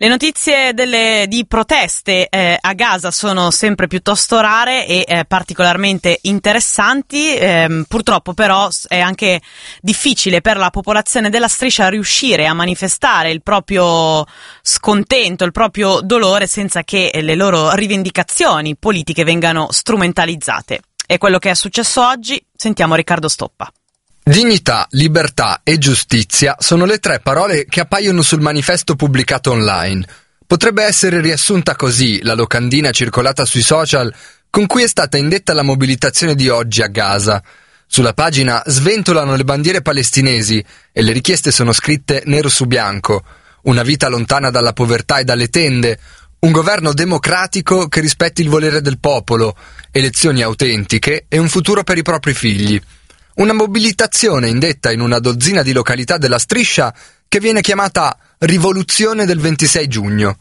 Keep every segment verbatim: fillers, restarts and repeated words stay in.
Le notizie delle, di proteste eh, a Gaza sono sempre piuttosto rare e eh, particolarmente interessanti. Eh, purtroppo però è anche difficile per la popolazione della striscia riuscire a manifestare il proprio scontento, il proprio dolore senza che le loro rivendicazioni politiche vengano strumentalizzate. È quello che è successo oggi. Sentiamo Riccardo Stoppa. Dignità, libertà e giustizia sono le tre parole che appaiono sul manifesto pubblicato online. Potrebbe essere riassunta così la locandina circolata sui social con cui è stata indetta la mobilitazione di oggi a Gaza. Sulla pagina sventolano le bandiere palestinesi e le richieste sono scritte nero su bianco. Una vita lontana dalla povertà e dalle tende, un governo democratico che rispetti il volere del popolo, elezioni autentiche e un futuro per i propri figli. Una mobilitazione indetta in una dozzina di località della striscia che viene chiamata Rivoluzione del ventisei giugno.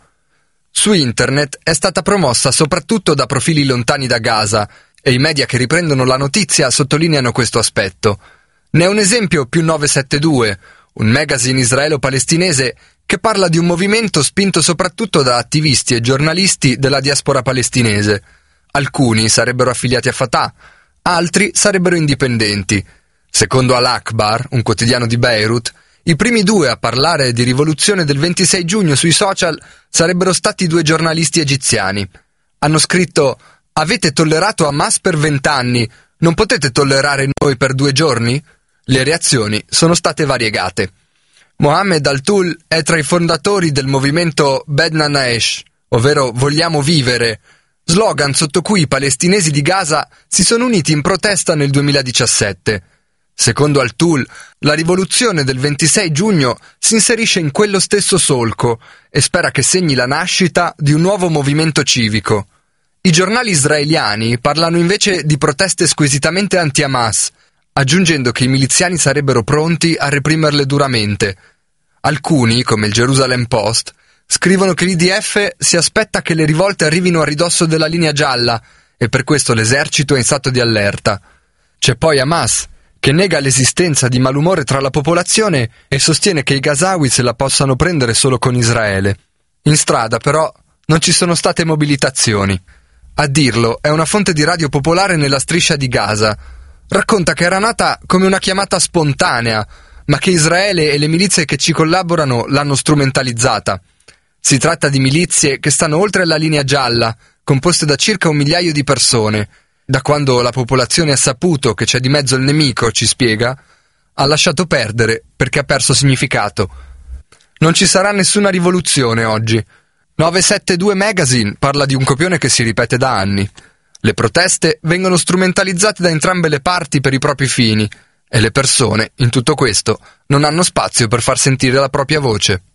Su internet è stata promossa soprattutto da profili lontani da Gaza e i media che riprendono la notizia sottolineano questo aspetto. Ne è un esempio più nove sette due, un magazine israelo-palestinese che parla di un movimento spinto soprattutto da attivisti e giornalisti della diaspora palestinese. Alcuni sarebbero affiliati a Fatah, altri sarebbero indipendenti. Secondo Al-Akhbar, un quotidiano di Beirut, i primi due a parlare di rivoluzione del ventisei giugno sui social sarebbero stati due giornalisti egiziani. Hanno scritto: «Avete tollerato Hamas per vent'anni, non potete tollerare noi per due giorni?» Le reazioni sono state variegate. Mohammed Al-Tul è tra i fondatori del movimento Bedna Naesh, ovvero Vogliamo vivere, slogan sotto cui i palestinesi di Gaza si sono uniti in protesta nel duemiladiciassette. Secondo Al-Tul, la rivoluzione del ventisei giugno si inserisce in quello stesso solco e spera che segni la nascita di un nuovo movimento civico. I giornali israeliani parlano invece di proteste squisitamente anti-Hamas, aggiungendo che i miliziani sarebbero pronti a reprimerle duramente. Alcuni, come il Jerusalem Post, scrivono che l'I D F si aspetta che le rivolte arrivino a ridosso della linea gialla e per questo l'esercito è in stato di allerta. C'è poi Hamas, che nega l'esistenza di malumore tra la popolazione e sostiene che i gazawi se la possano prendere solo con Israele. In strada, però, non ci sono state mobilitazioni. A dirlo è una fonte di radio popolare nella striscia di Gaza. Racconta che era nata come una chiamata spontanea, ma che Israele e le milizie che ci collaborano l'hanno strumentalizzata. Si tratta di milizie che stanno oltre la linea gialla, composte da circa un migliaio di persone. Da quando la popolazione ha saputo che c'è di mezzo il nemico, ci spiega, ha lasciato perdere perché ha perso significato. Non ci sarà nessuna rivoluzione oggi. nove sette due Magazine parla di un copione che si ripete da anni. Le proteste vengono strumentalizzate da entrambe le parti per i propri fini e le persone, in tutto questo, non hanno spazio per far sentire la propria voce.